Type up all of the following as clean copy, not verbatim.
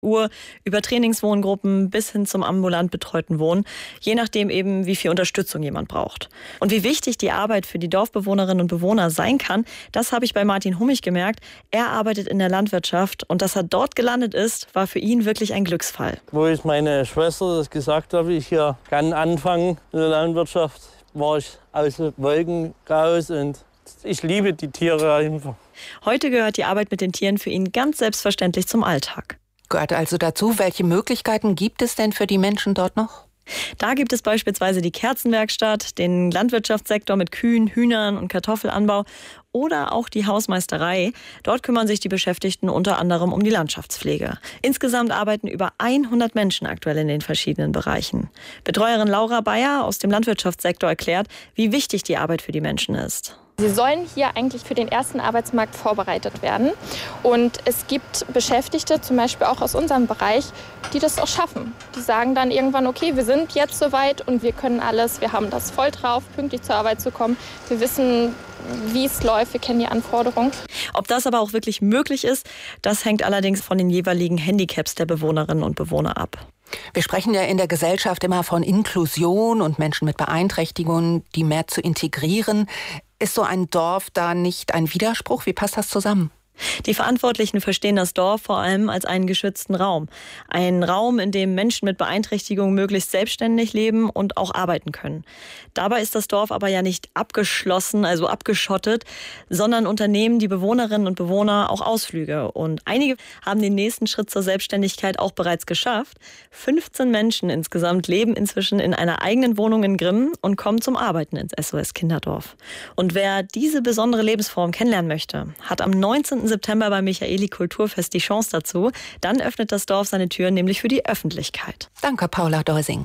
Uhr über Trainingswohngruppen bis hin zum ambulant betreuten Wohnen, je nachdem eben, wie viel Unterstützung jemand braucht. Und wie wichtig die Arbeit für die Dorfbewohnerinnen und Bewohner sein kann, das habe ich bei Martin Hummich gemerkt. Er arbeitet in der Landwirtschaft und dass er dort gelandet ist, war für ihn wirklich ein Glücksfall. Wo ich meine Schwester das gesagt habe, ich hier kann anfangen in der Landwirtschaft, war ich aus den Wolken raus und ich liebe die Tiere einfach. Heute gehört die Arbeit mit den Tieren für ihn ganz selbstverständlich zum Alltag. Gehört also dazu, welche Möglichkeiten gibt es denn für die Menschen dort noch? Da gibt es beispielsweise die Kerzenwerkstatt, den Landwirtschaftssektor mit Kühen, Hühnern und Kartoffelanbau oder auch die Hausmeisterei. Dort kümmern sich die Beschäftigten unter anderem um die Landschaftspflege. Insgesamt arbeiten über 100 Menschen aktuell in den verschiedenen Bereichen. Betreuerin Laura Bayer aus dem Landwirtschaftssektor erklärt, wie wichtig die Arbeit für die Menschen ist. Sie sollen hier eigentlich für den ersten Arbeitsmarkt vorbereitet werden. Und es gibt Beschäftigte, zum Beispiel auch aus unserem Bereich, die das auch schaffen. Die sagen dann irgendwann, okay, wir sind jetzt soweit und wir können alles, wir haben das voll drauf, pünktlich zur Arbeit zu kommen. Wir wissen, wie es läuft, wir kennen die Anforderungen. Ob das aber auch wirklich möglich ist, das hängt allerdings von den jeweiligen Handicaps der Bewohnerinnen und Bewohner ab. Wir sprechen ja in der Gesellschaft immer von Inklusion und Menschen mit Beeinträchtigungen, die mehr zu integrieren. Ist so ein Dorf da nicht ein Widerspruch? Wie passt das zusammen? Die Verantwortlichen verstehen das Dorf vor allem als einen geschützten Raum. Ein Raum, in dem Menschen mit Beeinträchtigung möglichst selbstständig leben und auch arbeiten können. Dabei ist das Dorf aber ja nicht abgeschlossen, also abgeschottet, sondern unternehmen die Bewohnerinnen und Bewohner auch Ausflüge. Und einige haben den nächsten Schritt zur Selbstständigkeit auch bereits geschafft. 15 Menschen insgesamt leben inzwischen in einer eigenen Wohnung in Grimmen und kommen zum Arbeiten ins SOS Kinderdorf. Und wer diese besondere Lebensform kennenlernen möchte, hat am 19. September beim Michaeli Kulturfest die Chance dazu. Dann öffnet das Dorf seine Türen nämlich für die Öffentlichkeit. Danke, Paula Deusing.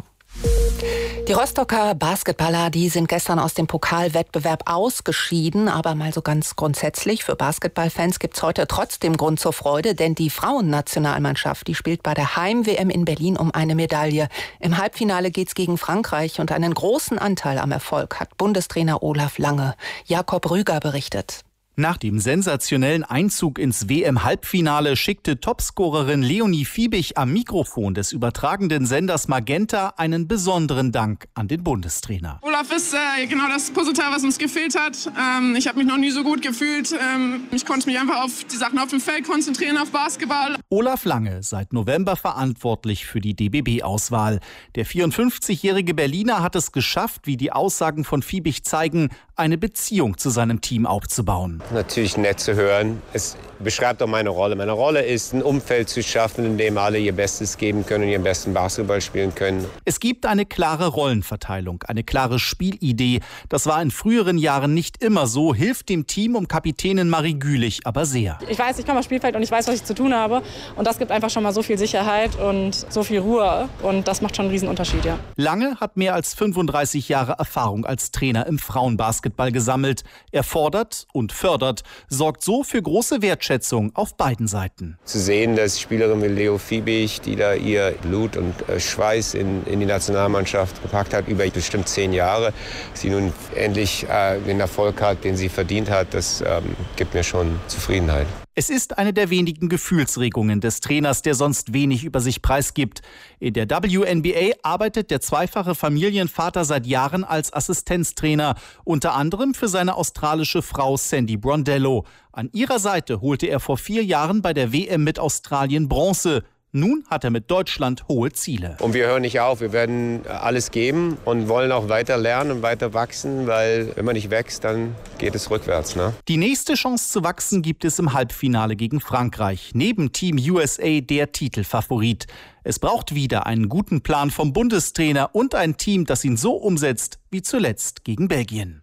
Die Rostocker Basketballer, die sind gestern aus dem Pokalwettbewerb ausgeschieden. Aber mal so ganz grundsätzlich, für Basketballfans gibt es heute trotzdem Grund zur Freude. Denn die Frauennationalmannschaft, die spielt bei der Heim-WM in Berlin um eine Medaille. Im Halbfinale geht's gegen Frankreich. Und einen großen Anteil am Erfolg hat Bundestrainer Olaf Lange. Jakob Rüger berichtet. Nach dem sensationellen Einzug ins WM-Halbfinale schickte Topscorerin Leonie Fiebig am Mikrofon des übertragenden Senders Magenta einen besonderen Dank an den Bundestrainer. Olaf ist genau das Puzzleteil, was uns gefehlt hat. Ich habe mich noch nie so gut gefühlt. Ich konnte mich einfach auf die Sachen auf dem Feld konzentrieren, auf Basketball. Olaf Lange, seit November verantwortlich für die DBB-Auswahl. Der 54-jährige Berliner hat es geschafft, wie die Aussagen von Fiebig zeigen, eine Beziehung zu seinem Team aufzubauen. Natürlich nett zu hören. Es beschreibt auch meine Rolle. Meine Rolle ist, ein Umfeld zu schaffen, in dem alle ihr Bestes geben können und ihren besten Basketball spielen können. Es gibt eine klare Rollenverteilung, eine klare Spielidee. Das war in früheren Jahren nicht immer so, hilft dem Team um Kapitänin Marie Gülich aber sehr. Ich weiß, ich komme aufs Spielfeld und ich weiß, was ich zu tun habe. Und das gibt einfach schon mal so viel Sicherheit und so viel Ruhe. Und das macht schon einen riesen Unterschied, ja. Lange hat mehr als 35 Jahre Erfahrung als Trainer im Frauenbasketball gesammelt. Er fordert und fördert, sorgt so für große Wertschätzung auf beiden Seiten. Zu sehen, dass Spielerin wie Leo Fiebig, die da ihr Blut und Schweiß in die Nationalmannschaft gepackt hat, über bestimmt 10 Jahre, sie nun endlich den Erfolg hat, den sie verdient hat, das gibt mir schon Zufriedenheit. Es ist eine der wenigen Gefühlsregungen des Trainers, der sonst wenig über sich preisgibt. In der WNBA arbeitet der zweifache Familienvater seit Jahren als Assistenztrainer, unter anderem für seine australische Frau Sandy Brondello. An ihrer Seite holte er vor 4 Jahren bei der WM mit Australien Bronze. Nun hat er mit Deutschland hohe Ziele. Und wir hören nicht auf, wir werden alles geben und wollen auch weiter lernen und weiter wachsen, weil wenn man nicht wächst, dann geht es rückwärts. Ne? Die nächste Chance zu wachsen gibt es im Halbfinale gegen Frankreich. Neben Team USA der Titelfavorit. Es braucht wieder einen guten Plan vom Bundestrainer und ein Team, das ihn so umsetzt wie zuletzt gegen Belgien.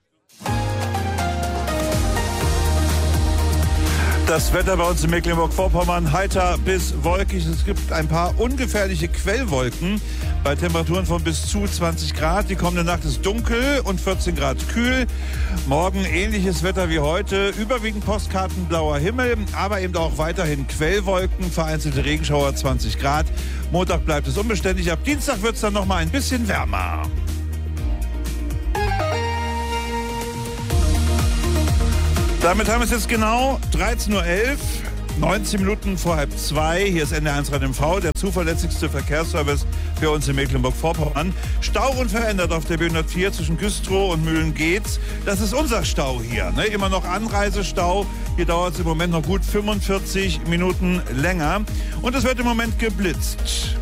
Das Wetter bei uns in Mecklenburg-Vorpommern heiter bis wolkig. Es gibt ein paar ungefährliche Quellwolken bei Temperaturen von bis zu 20 Grad. Die kommende Nacht ist dunkel und 14 Grad kühl. Morgen ähnliches Wetter wie heute. Überwiegend postkartenblauer Himmel, aber eben auch weiterhin Quellwolken, vereinzelte Regenschauer 20 Grad. Montag bleibt es unbeständig. Ab Dienstag wird es dann noch mal ein bisschen wärmer. Damit haben wir es jetzt genau 13:11 Uhr. 19 Minuten vor 1:30. Hier ist NDR1 Rhein MV, der zuverlässigste Verkehrsservice für uns in Mecklenburg-Vorpommern. Stau unverändert auf der B104 zwischen Güstrow und Mühlen-Geetz. Das ist unser Stau hier. Ne? Immer noch Anreisestau. Hier dauert es im Moment noch gut 45 Minuten länger. Und es wird im Moment geblitzt.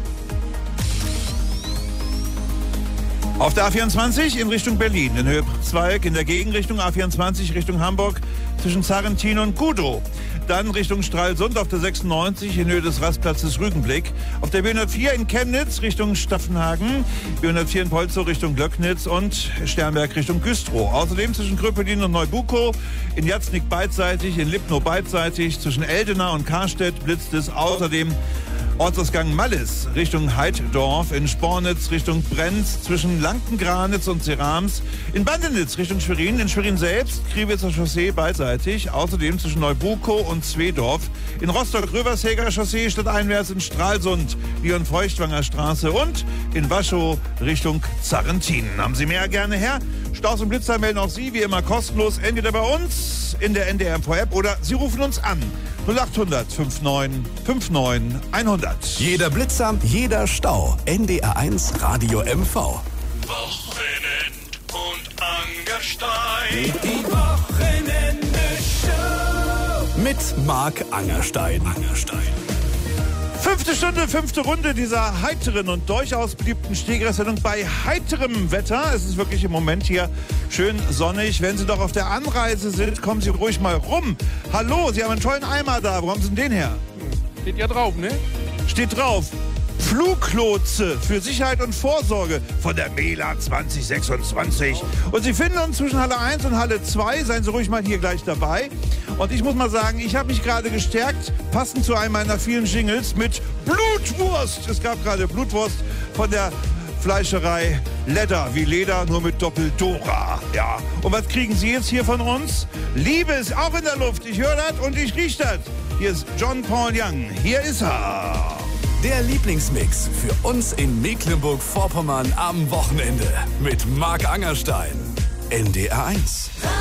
Auf der A24 in Richtung Berlin, in Höhe Zweig, in der Gegenrichtung A24 Richtung Hamburg zwischen Sarrentin und Gudow. Dann Richtung Stralsund auf der 96 in Höhe des Rastplatzes Rügenblick. Auf der B104 in Chemnitz Richtung Staffenhagen, B104 in Polzow Richtung Löcknitz und Sternberg Richtung Güstrow. Außerdem zwischen Kröpelin und Neubukow, in Jatznik beidseitig, in Lipnow beidseitig, zwischen Eldena und Karstedt blitzt es. Außerdem Ortsausgang Mallis Richtung Heiddorf, in Spornitz Richtung Brenz, zwischen Lankengranitz und Serams, in Bandenitz Richtung Schwerin, in Schwerin selbst Kriwitzer Chaussee beidseitig, außerdem zwischen Neubukow und Zwedorf, in Rostock-Rövershäger Chaussee stadteinwärts in Stralsund, Leon-Feuchtwanger Straße und in Waschow Richtung Zarrentin. Haben Sie mehr, gerne her. Staus und Blitzer melden auch Sie wie immer kostenlos, entweder bei uns in der NDR MV-App oder Sie rufen uns an. 0800 59 59 100. Jeder Blitzer, jeder Stau. NDR1 Radio MV. Wochenend und Angerstein. Die Wochenende-Show. Mit Marc Angerstein. 5. Stunde, 5. Runde dieser heiteren und durchaus beliebten Stehgreifsendung bei heiterem Wetter. Es ist wirklich im Moment hier schön sonnig. Wenn Sie doch auf der Anreise sind, kommen Sie ruhig mal rum. Hallo, Sie haben einen tollen Eimer da. Wo haben Sie denn den her? Steht ja drauf, ne? Steht drauf. Fluglotse für Sicherheit und Vorsorge von der Mela 2026. Und Sie finden uns zwischen Halle 1 und Halle 2. Seien Sie ruhig mal hier gleich dabei. Und ich muss mal sagen, ich habe mich gerade gestärkt, passend zu einem meiner vielen Jingles, mit Blutwurst. Es gab gerade Blutwurst von der Fleischerei Leder, wie Leder, nur mit Doppel-Dora. Ja. Und was kriegen Sie jetzt hier von uns? Liebe ist auch in der Luft. Ich höre das und ich rieche das. Hier ist John Paul Young. Hier ist er. Der Lieblingsmix für uns in Mecklenburg-Vorpommern am Wochenende mit Marc Angerstein. NDR1.